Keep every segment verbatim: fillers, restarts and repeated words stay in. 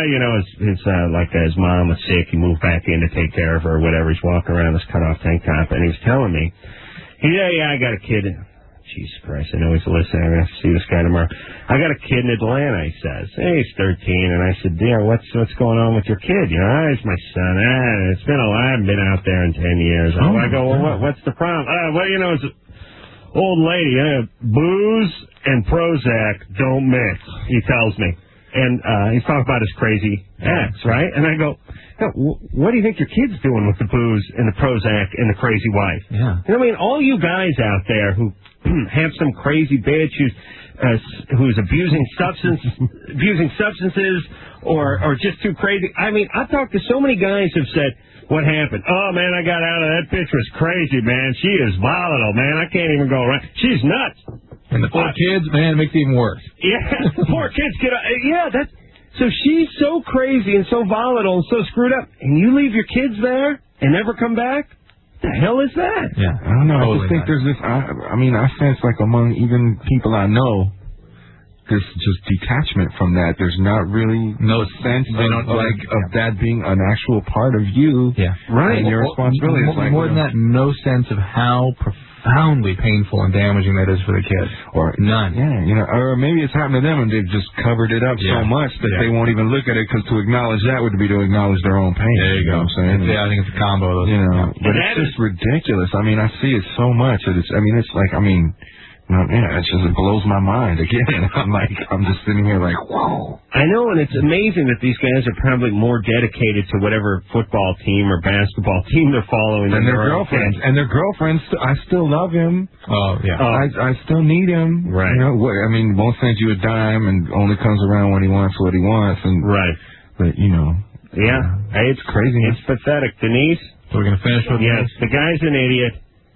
you know, his, his uh, like uh, his mom was sick. He moved back in to take care of her or whatever. He's walking around this cut-off tank top, and he was telling me, yeah, yeah, I got a kid. Jesus Christ, I know he's listening. I'm going to see this guy tomorrow. I got a kid in Atlanta, he says. Hey, he's thirteen. And I said, dear, what's what's going on with your kid? You know, ah, he's my son. Ah, it's been a while. I haven't been out there in ten years. Oh, I go, well, what, what's the problem? Uh, well, you know, it's an old lady. Uh, booze and Prozac don't mix, he tells me. And uh, he's talking about his crazy ex, right? And I go, what do you think your kid's doing with the booze and the Prozac and the crazy wife? Yeah. You know what I mean? All you guys out there who have some crazy bitch who's uh, who's abusing substance abusing substances or or just too crazy. I mean, I've talked to so many guys who've said, what happened? Oh, man, I got out of that bitch was crazy, man. She is volatile, man. I can't even go around. She's nuts. And the poor kids, man, it makes it even worse. Yeah, poor kids get... Yeah, that's... So she's so crazy and so volatile and so screwed up, and you leave your kids there and never come back? What the hell is that? Yeah. I don't know. Totally I just think not. there's this... I, I mean, I sense, like, among even people I know, there's just detachment from that. There's not really no sense they of, don't, like, yeah. of that being an actual part of you. Yeah. Right. And your Well, responsibility. More, It's like, more than you know, that, no sense of how profoundly painful and damaging that is for the kid. Or none. Yeah, you know, or maybe it's happened to them and they've just covered it up Yeah. so much that Yeah. they won't even look at it, because to acknowledge that would be to acknowledge their own pain. There you know go. what I'm saying? Yeah, I think it's a combo of those. You know, Yeah. but And it's that just ridiculous. I mean, I see it so much that it's, I mean, it's like, I mean, you know, yeah, it just it blows my mind again. I'm like, I'm just sitting here like, whoa. I know, and it's amazing that these guys are probably more dedicated to whatever football team or basketball team they're following And than their their own girlfriends, kids. and their girlfriends, I still love him. Oh, yeah. Oh. I I still need him. Right. You know, what, I mean, won't send you a dime and only comes around when he wants what he wants. And Right. But, you know. Yeah. Hey, it's crazy. It's pathetic. Denise? So we're going to finish with Yes, the guy's an idiot.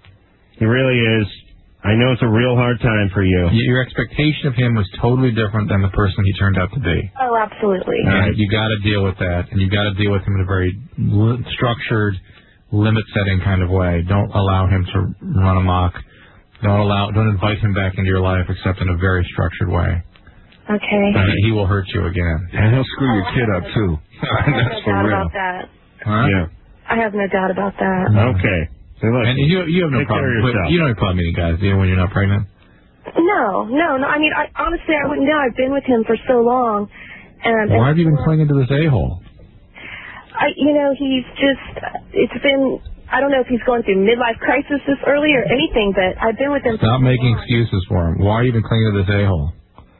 He really is. I know it's a real hard time for you. Your expectation of him was totally different than the person he turned out to be. Oh, absolutely. All right, you got to deal with that, and you got to deal with him in a very li- structured, limit-setting kind of way. Don't allow him to run amok. Don't allow, don't invite him back into your life except in a very structured way. Okay. And he will hurt you again. And he'll screw your kid up too. I have That's no for doubt real. about that. Huh? Yeah. I have no doubt about that. Okay. So look, And you you have no take care problem. of yourself. You don't have a problem meeting guys, do you, when you're not pregnant? No, no, no. I mean, I, honestly, I wouldn't know. I've been with him for so long. And, Why have you been clinging to this a-hole? I, you know, he's just, it's been, I don't know if he's going through midlife crisis this early or anything, but I've been with him Stop for so making long. excuses for him. Why are you been clinging to this a-hole?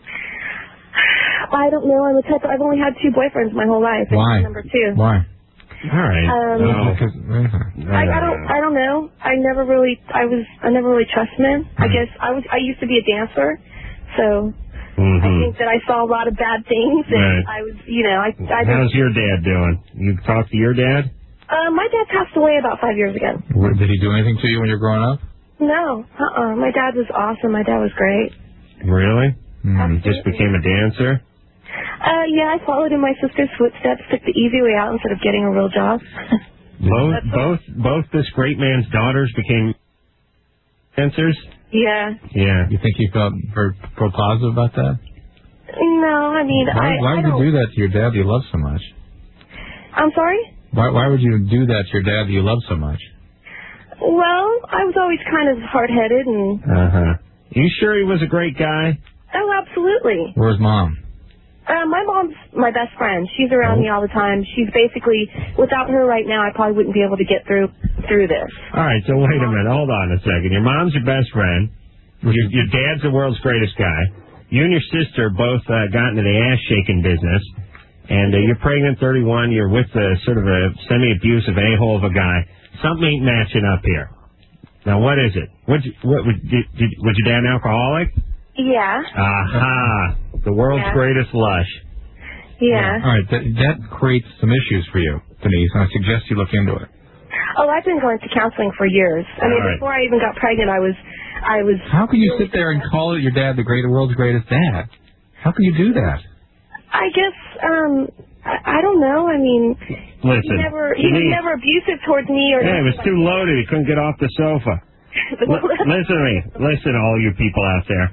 I don't know. I'm the type of, I've only had two boyfriends my whole life. and Why? he's number two. Why? All right. Um, No. Because, I, I don't. I don't know. I never really. I was. I never really trusted him. I guess I was. I used to be a dancer, so Mm-hmm. I think that I saw a lot of bad things, and Right. I was. You know, I. I How's your dad doing? You talked to your dad? Uh, my dad passed away about five years ago. Did he do anything to you when you were growing up? No. Uh. uh My dad was awesome. My dad was great. Really? Mm. You just became a dancer? Uh. Yeah. I followed in my sister's footsteps. Took the easy way out instead of getting a real job. Both, both, both this great man's daughters became dancers? Yeah. Yeah. You think he felt very pro positive about that? No. I mean, Why, I. why I would don't, you do that to your dad that you love so much? I'm sorry. Why, why would you do that to your dad that you love so much? Well, I was always kind of hard-headed and. Uh-huh. You sure he was a great guy? Oh, absolutely. Where's mom? Uh, my mom's my best friend. She's around Oh. me all the time. She's basically, without her right now, I probably wouldn't be able to get through through this. All right, so wait a minute. Hold on a second. Your mom's your best friend. Your, your dad's the world's greatest guy. You and your sister both uh, got into the ass-shaking business. And uh, you're pregnant, thirty-one. You're with a sort of a semi-abusive a-hole of a guy. Something ain't matching up here. Now, what is it? What, what, what did, did, was your dad an alcoholic? Yeah. Aha. The world's Yeah. greatest lush. Yeah. All right, that, that creates some issues for you, Denise, and I suggest you look into it. Oh, I've been going to counseling for years. I mean, All right. before I even got pregnant, I was, I was. How can you sit there and call it your dad the great world's greatest dad? How can you do that? I guess, um, I, I don't know. I mean, Listen, he never, he was Denise. never abusive towards me or. Yeah, he was too loaded. He couldn't get off the sofa. L- listen to me. Listen to all you people out there.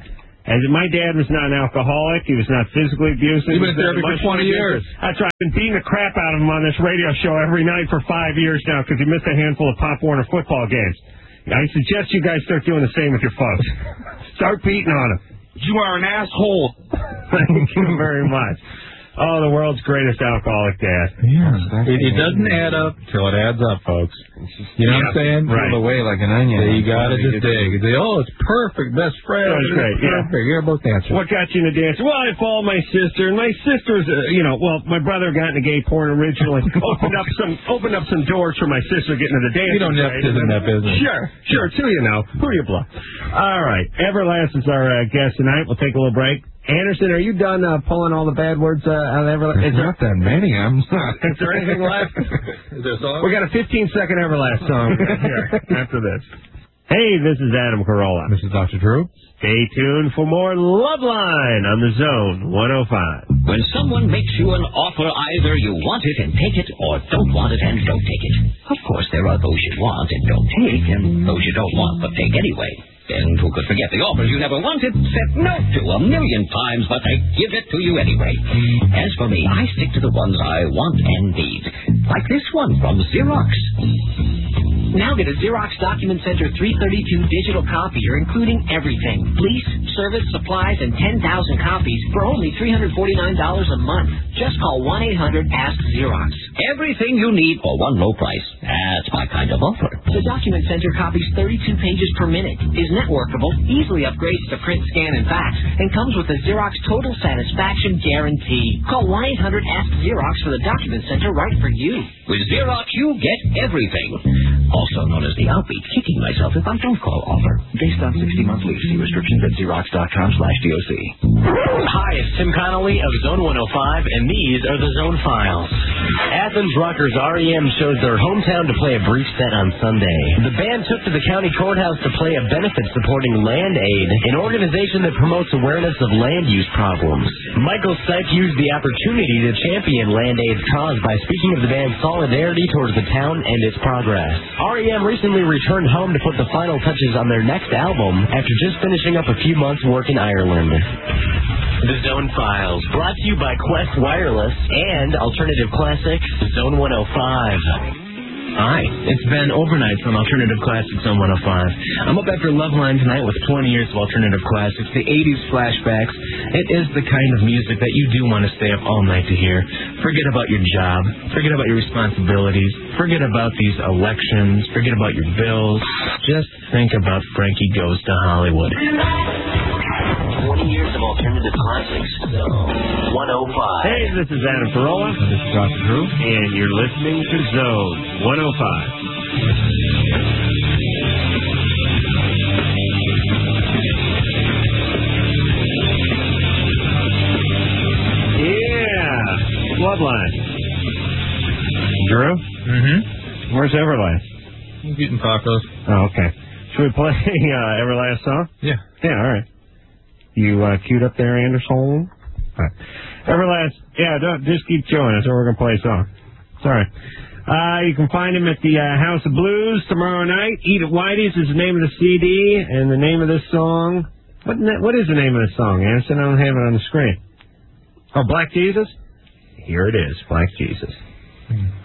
And my dad was not an alcoholic. He was not physically abusive. You've been in therapy for twenty years. That's right. I've been beating the crap out of him on this radio show every night for five years now because he missed a handful of Pop Warner football games. I suggest you guys start doing the same with your folks. Start beating on him. You are an asshole. Thank you very much. Oh, the world's greatest alcoholic dad. Yeah. It, it doesn't add up till it adds up, folks. You know yeah, what I'm saying? Right. Pull away like an onion. Yeah, you got to just dig. Say, oh, it's perfect. Best friend. That's great. Yeah. Perfect. You're both dancers. What got you into dance? Well, I followed my sister, and my sister's, uh, you know, well, my brother got into gay porn originally. opened up some, opened up some doors for my sister getting into dance. You don't have to in that business. Sure, sure. Too, you know. Who do you blow? All right. Everlast is our uh, guest tonight. We'll take a little break. Anderson, are you done uh, pulling all the bad words uh, out of Everlast? There's not that many. I'm not. Is there anything left? Is there a song? We got a fifteen second Everlast song here after this. Hey, this is Adam Carolla. This is Doctor Drew. Stay tuned for more Loveline on the Zone one oh five. When someone makes you an offer, either you want it and take it, or don't want it and don't take it. Of course, there are those you want and don't take, and those you don't want but take anyway. And who could forget the offers you never wanted, said no to a million times, but they give it to you anyway. As for me, I stick to the ones I want and need. Like this one from Xerox. Now get a Xerox Document Center three thirty-two digital copier, including everything. Lease, service, supplies, and ten thousand copies for only three hundred forty-nine dollars a month. Just call one eight hundred ask Xerox. Everything you need for one low price. That's my kind of offer. The Document Center copies thirty-two pages per minute, is networkable, easily upgrades to print, scan, and fax, and comes with a Xerox Total Satisfaction Guarantee. Call one eight hundred ask Xerox for the Document Center right for you. With Xerox, you get everything. Also known as the outbeat, kicking myself if I don't call offer. Based on sixty month lease. See restrictions at Xerox.com slash DOC. Hi, it's Tim Connolly of Zone one oh five, and these are the Zone Files. Athens rockers R E M chose their hometown to play a brief set on Sunday. The band took to the county courthouse to play a benefit supporting Land Aid, an organization that promotes awareness of land use problems. Michael Stipe used the opportunity to champion Land Aid's cause by speaking of the band's solidarity towards the town and its progress. R E M recently returned home to put the final touches on their next album after just finishing up a few months' work in Ireland. The Zone Files, brought to you by Quest Wireless and Alternative Classics Zone one oh five. Hi, it's Ben Overnight from Alternative Classics Zone one oh five. I'm up after Loveline tonight with twenty years of Alternative Classics, the eighties flashbacks. It is the kind of music that you do want to stay up all night to hear. Forget about your job. Forget about your responsibilities. Forget about these elections. Forget about your bills. Just think about Frankie Goes to Hollywood. twenty years of Alternative Classics. Zone one oh five. Hey, this is Adam Carolla. And this is Doctor Drew. And you're listening to Zone one oh five. Yeah. Bloodline. Drew? Mm-hmm. Where's Everlast? He's eating tacos. Oh, okay. Should we play uh, Everlast song? Yeah. Yeah, all right. You uh, queued up there, Anderson? All right. Everlast, yeah, don't, just keep chilling. That's where we're going to play a song. Sorry. Uh, you can find him at the uh, House of Blues tomorrow night. Eat at Whitey's is the name of the C D, and the name of this song. What What is the name of the song, Anderson? I don't have it on the screen. Oh, Black Jesus? Here it is, Black Jesus.